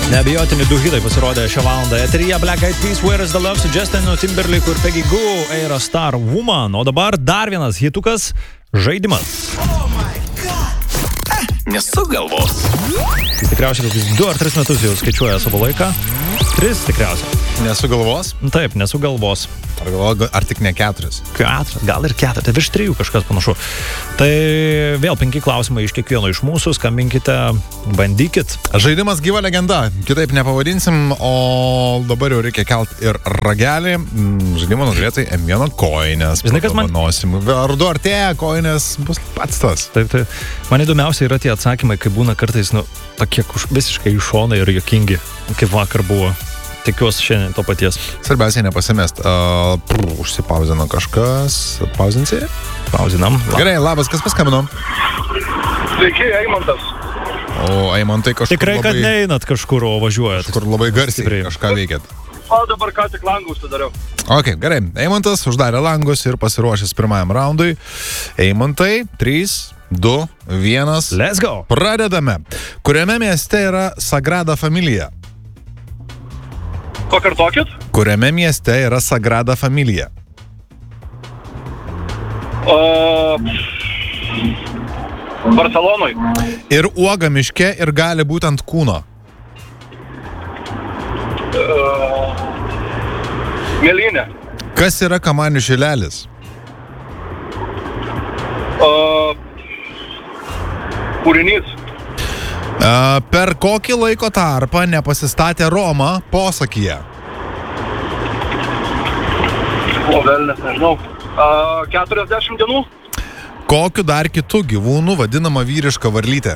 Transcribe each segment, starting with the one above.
Neabijotini du hitai pasirodė šią valandą. Eteryje Black Eyed Peas, Where is the Love su Justinu Timberlake ir Peggy Gou, Air Star Woman. O dabar dar vienas hitukas – Žaidimas. Nesugalvos. Jis tikriausiai kokius 2 ar 3 metus jau skaičiuoja savo laiką. 3 tikriausiai. Nesugalvos? Taip, nesugalvos. Ar tik ne 4? 4, gal ir 4, tai virš 3 kažkas panašu. Tai vėl 5 klausimai iš kiekvieno iš mūsų, skambinkite, bandykit. Žaidimas gyva legenda, kitaip nepavadinsim, o dabar jau reikia kelt ir ragelį. Žaidimo nugalėtojai M1 koinės. Žinai, kas man... Vardu artėja, koinės bus pats tas. Taip. Man įdomiausia yra tie atsakymai, kai būna kartais, tokie visiškai iš šono ir juokingi, kaip vakar buvo. Tikiuosi šiandien to paties. Svarbiausiai nepasimest. Užsipauzino kažkas. Pauzinsi? Pauzinam. Gerai, labas, kas paskambino? Sveiki, Eimantas. O, Eimantai kažkur tikrai, labai... kad neinat kažkur, o važiuojat. Kažkur labai garsiai kažką veikėt. O dabar ką tik langus sudariau. Ok, gerai. Eimantas uždarė langus ir pasiruošęs pirmajam raundui. Eimantai, 3, 2, 1. Let's go. Pradedame. Kuriame mieste yra Sagrada Familija? Pakartokit. Kuriame mieste yra Sagrada Familija? Barcelonoj. Ir uoga miške ir gali būti ant kūno. Mėlynė. Kas yra kamanių šilelis? Kūrinys. Per kokį laiko tarpą nepasistatė Roma posakyje? O, velnes, nežinau. 40 dienų. Kokiu dar kitų gyvūnų vadinama vyriška varlytė?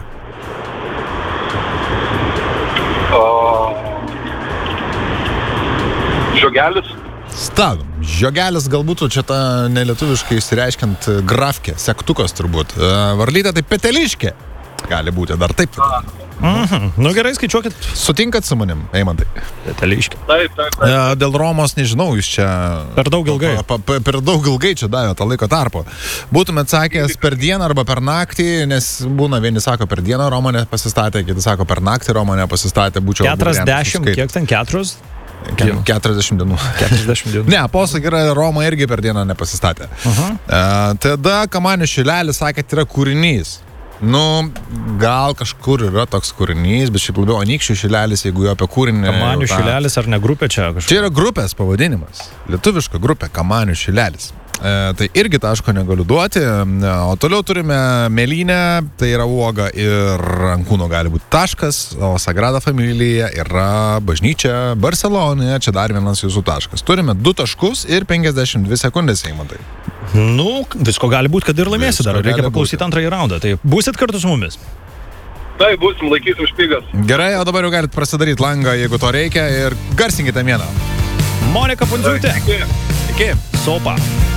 Žiogelis. Stab. Žiogelis galbūt čia ta nelietuviškai išsireiškiant grafkė, sektukas turbūt. Varlytė tai peteliškė. Gali būti dar taip. Gerai, skaičiuokit. Sutinkat su manim, Eimantai? Peteliškė. Taip. Dėl Romos nežinau, jūs čia... Per daug ilgai. Per daug ilgai čia davė tą laiko tarpo. Būtumėt sakęs per dieną arba per naktį, nes būna vieni sako per dieną Roma nepasistatė, kiti sako per naktį Roma nepasistatė. 40, kiek ten 4? 40 dienų. 40 dienų. Ne, posakį yra Roma irgi per dieną nepasistatė. Tada kamanių šilelis, sakėt, yra kūrinys. Gal kažkur yra toks kūrinys, bet šiaip labiau Anykščių šilelis, jeigu jo apie kūrinį... Kamanių šilelis ar ne grupė čia kažkas? Čia yra grupės pavadinimas. Lietuviška grupė Kamanių šilelis. Tai irgi taško negaliu duoti. O toliau turime mėlynę, tai yra uoga ir ant kūno gali būti taškas, o Sagrada Familija yra bažnyčia Barcelonoje, čia dar vienas jūsų taškas. Turime 2 taškus ir 52 sekundės, Eimantai. Visko gali būti, kad ir laimėsi dar. Reikia paklausyti antrąjį raundą. Tai būsit kartu su mumis? Taip, būsim, laikysim špigas. Gerai, o dabar jau galit prasidaryti langą, jeigu to reikia, ir garsinkite vieną. Monika Pundziūtė. Iki. Sopa.